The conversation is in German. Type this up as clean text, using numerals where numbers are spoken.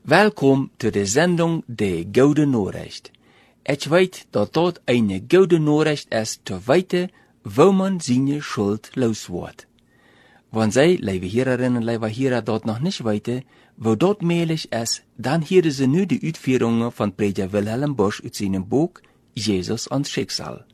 Welkom zu der Sendung Der Gute Nachricht. Ich weet dat dort eine gute Nachricht ist, zu weten, wo man seine Schuld los wird. Wenn Sie, liebe Hörerinnen und liebe Hörer, dort noch nicht weten, wo dort möglich ist, dann hören Sie nu die Uitführungen von Prediger Wilhelm Bosch aus seinem Buch Jesus ans Schicksal.